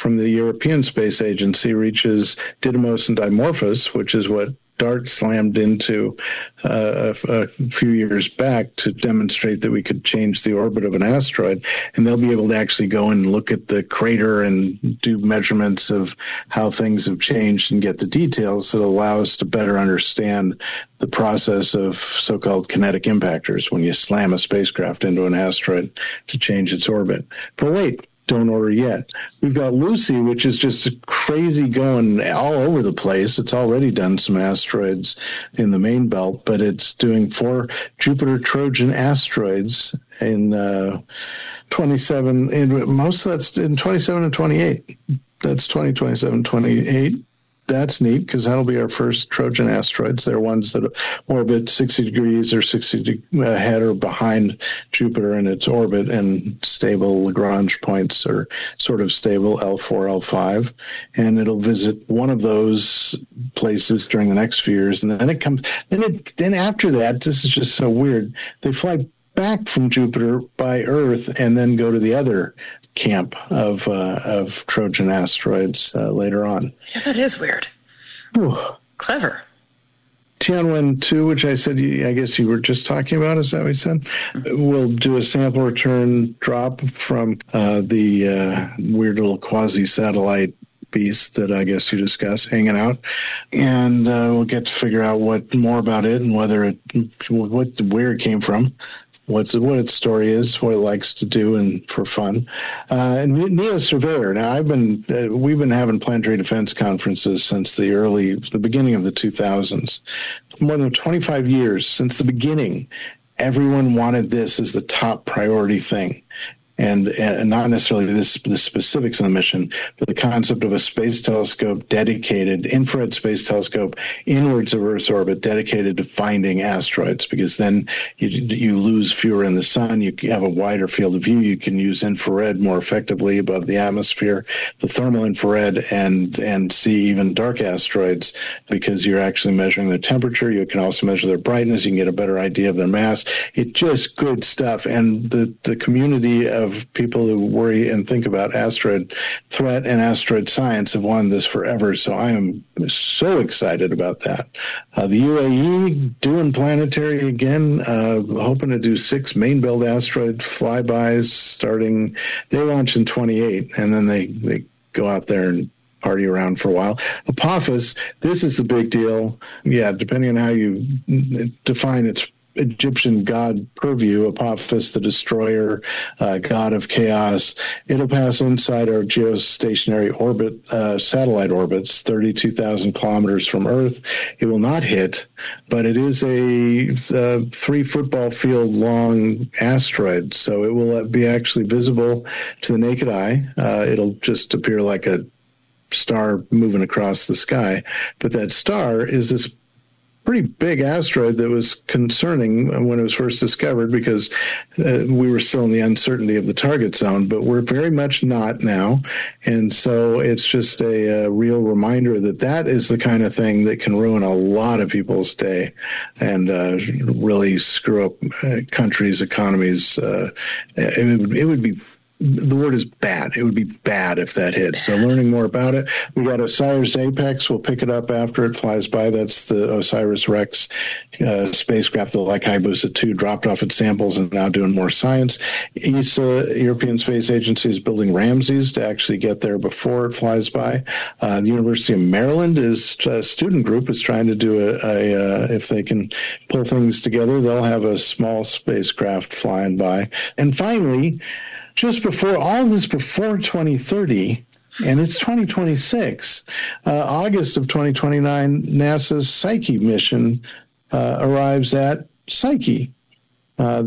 from the European Space Agency reaches Didymos and Dimorphos, which is what DART slammed into a few years back to demonstrate that we could change the orbit of an asteroid. And they'll be able to actually go and look at the crater and do measurements of how things have changed and get the details that allow us to better understand the process of so-called kinetic impactors when you slam a spacecraft into an asteroid to change its orbit. But wait, don't order yet. We've got Lucy, which is just crazy going all over the place. It's already done some asteroids in the main belt, but it's doing 4 Jupiter Trojan asteroids in 27. Most of that's in 27 and 28. That's 2027, 28. That's neat because that'll be our first Trojan asteroids. They're ones that orbit 60 degrees or 60 ahead or behind Jupiter in its orbit, and stable Lagrange points are sort of stable, L4, L5. And it'll visit one of those places during the next few years. And then it comes, then after that, this is just so weird. They fly back from Jupiter by Earth and then go to the other camp of Trojan asteroids later on. Yeah, that is weird. Whew. Clever. Tianwen 2, which I said, I guess you were just talking about, is that what you said? We'll do a sample return drop from the weird little quasi-satellite beast that I guess you discussed, hanging out. And we'll get to figure out what more about it and where it came from. What its story is, what it likes to do, and for fun. And Neo Surveyor. Now, we've been having planetary defense conferences since the beginning of the 2000s. More than 25 years since the beginning, everyone wanted this as the top priority thing. And not necessarily the specifics of the mission, but the concept of a space telescope dedicated, infrared space telescope, inwards of Earth's orbit, dedicated to finding asteroids, because then you lose fewer in the sun, you have a wider field of view, you can use infrared more effectively above the atmosphere, the thermal infrared, and see even dark asteroids, because you're actually measuring their temperature. You can also measure their brightness. You can get a better idea of their mass. It's just good stuff. And the community of people who worry and think about asteroid threat and asteroid science have wanted this forever. So I am so excited about that. The UAE doing planetary again, hoping to do 6 main belt asteroid flybys starting. They launch in 28, and then they go out there and party around for a while. Apophis, this is the big deal. Yeah, depending on how you define its Egyptian god purview, Apophis, the destroyer, god of chaos. It'll pass inside our geostationary orbit, satellite orbits, 32,000 kilometers from Earth. It will not hit, but it is a 3 football field long asteroid, so it will be actually visible to the naked eye. It'll just appear like a star moving across the sky, but that star is this pretty big asteroid that was concerning when it was first discovered, because we were still in the uncertainty of the target zone, but we're very much not now. And so it's just a real reminder that is the kind of thing that can ruin a lot of people's day and really screw up countries' economies. It would be, the word is bad. It would be bad if that hit. So learning more about it. We got Osiris Apex. We'll pick it up after it flies by. That's the OSIRIS-REx spacecraft that, like Hayabusa 2, dropped off its samples and now doing more science. ESA, European Space Agency, is building Ramses to actually get there before it flies by. The University of Maryland a student group is trying to do if they can pull things together, they'll have a small spacecraft flying by. And finally, just before all this, before 2030, and it's 2026, August of 2029, NASA's Psyche mission arrives at Psyche, a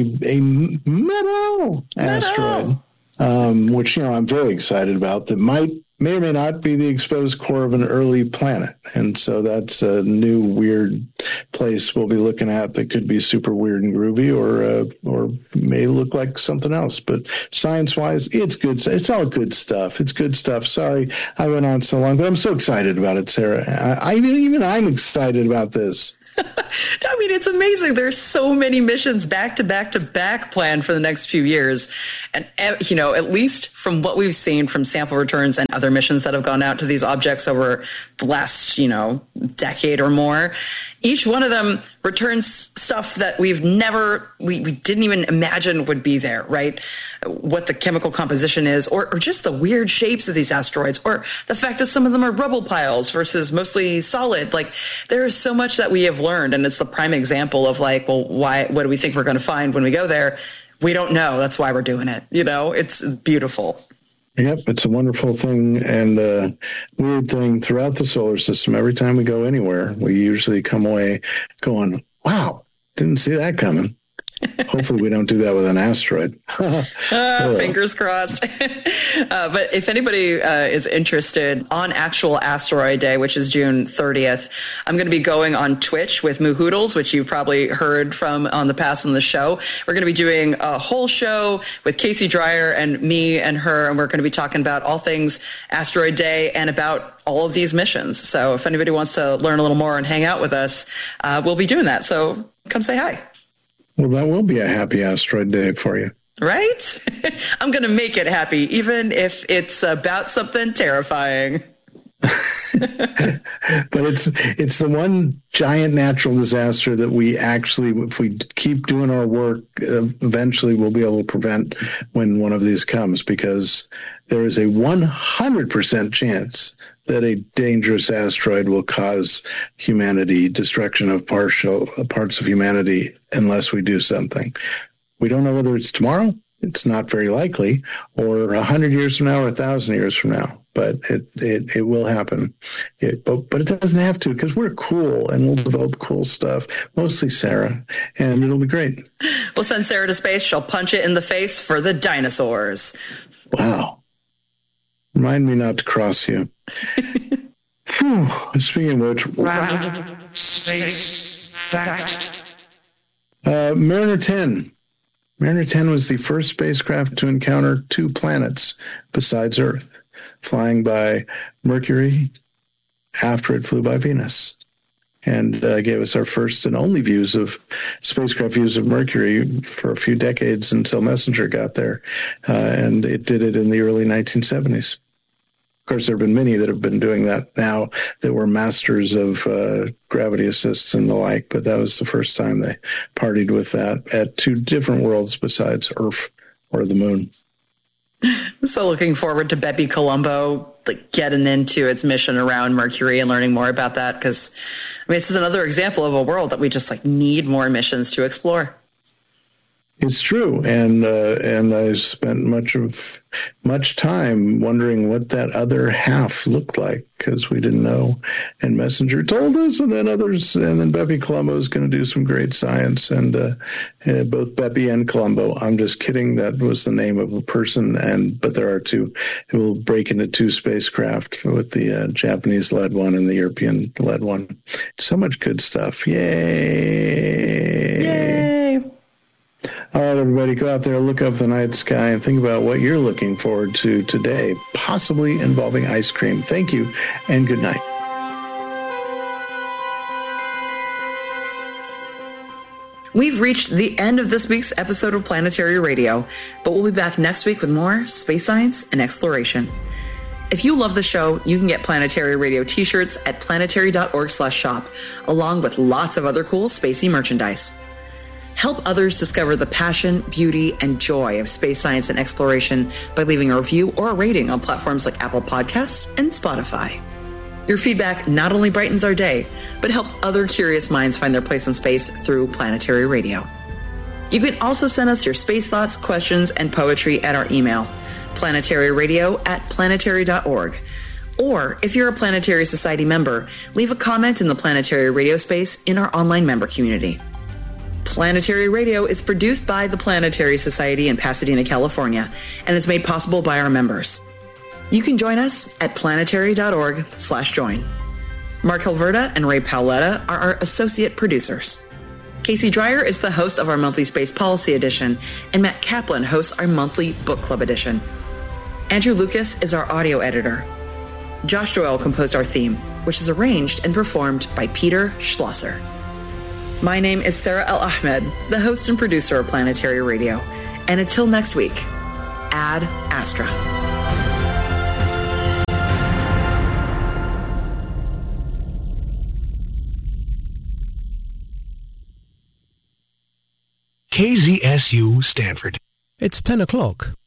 metal asteroid, which I'm very excited about, that may or may not be the exposed core of an early planet. And so that's a new weird place we'll be looking at that could be super weird and groovy, or may look like something else. But science-wise, it's good. It's all good stuff. It's good stuff. Sorry I went on so long, but I'm so excited about it, Sarah. I'm excited about this. I mean, it's amazing. There's so many missions back to back to back planned for the next few years. And, you know, at least from what we've seen from sample returns and other missions that have gone out to these objects over the last, you know, decade or more, each one of them returns stuff that we didn't even imagine would be there, right? What the chemical composition is, or just the weird shapes of these asteroids, or the fact that some of them are rubble piles versus mostly solid. Like, there is so much that we have learned, and it's the prime example of like, well, what do we think we're going to find when we go there? We don't know. That's why we're doing it. You know, it's beautiful. Yep, it's a wonderful thing and a weird thing throughout the solar system. Every time we go anywhere, we usually come away going, wow, didn't see that coming. Hopefully we don't do that with an asteroid. Fingers crossed. But if anybody is interested, on actual asteroid day, which is June 30th, I'm going to be going on Twitch with Moo Hoodles, which you've probably heard from on the past on the show. We're going to be doing a whole show with Casey Dreyer and me and her, and we're going to be talking about all things asteroid day and about all of these missions. So if anybody wants to learn a little more and hang out with us, we'll be doing that. So come say hi. Well, that will be a happy asteroid day for you. Right? I'm going to make it happy, even if it's about something terrifying. But it's the one giant natural disaster that we actually, if we keep doing our work, eventually we'll be able to prevent when one of these comes, because there is a 100% chance that a dangerous asteroid will cause humanity, destruction of parts of humanity, unless we do something. We don't know whether it's tomorrow. It's not very likely, or 100 years from now, or 1,000 years from now. But it will happen. But it doesn't have to, because we're cool and we'll develop cool stuff. Mostly Sarah, and it'll be great. We'll send Sarah to space. She'll punch it in the face for the dinosaurs. Wow. Remind me not to cross you. Speaking of which, space fact. Mariner 10. Mariner 10 was the first spacecraft to encounter two planets besides Earth, flying by Mercury after it flew by Venus, and gave us our first and only spacecraft views of Mercury for a few decades until Messenger got there, and it did it in the early 1970s. Of course, there have been many that have been doing that now that were masters of gravity assists and the like, but that was the first time they partied with that at two different worlds besides Earth or the moon. I'm so looking forward to Bepi Colombo getting into its mission around Mercury and learning more about that, because I mean, this is another example of a world that we just need more missions to explore. It's true, and I spent much time wondering what that other half looked like, because we didn't know. And Messenger told us, and then Bepi Colombo is going to do some great science, and both Bepi and Colombo. I'm just kidding. That was the name of a person, but there are two. It will break into two spacecraft with the Japanese-led one and the European-led one. So much good stuff! Yay! Yay! All right, everybody, go out there, look up the night sky, and think about what you're looking forward to today, possibly involving ice cream. Thank you, and good night. We've reached the end of this week's episode of Planetary Radio, but we'll be back next week with more space science and exploration. If you love the show, you can get Planetary Radio t-shirts at planetary.org/shop, along with lots of other cool spacey merchandise. Help others discover the passion, beauty, and joy of space science and exploration by leaving a review or a rating on platforms like Apple Podcasts and Spotify. Your feedback not only brightens our day, but helps other curious minds find their place in space through Planetary Radio. You can also send us your space thoughts, questions, and poetry at our email, planetaryradio@planetary.org. Or if you're a Planetary Society member, leave a comment in the Planetary Radio space in our online member community. Planetary Radio is produced by the Planetary Society in Pasadena, California, and is made possible by our members. You can join us at planetary.org/join. Mark Hilverda and Ray Paoletta are our associate producers. Casey Dreyer is the host of our monthly Space Policy Edition, and Matt Kaplan hosts our monthly Book Club Edition. Andrew Lucas is our audio editor. Josh Doyle composed our theme, which is arranged and performed by Peter Schlosser. My name is Sarah El-Ahmed, the host and producer of Planetary Radio. And until next week, Ad Astra. KZSU Stanford. It's 10 o'clock.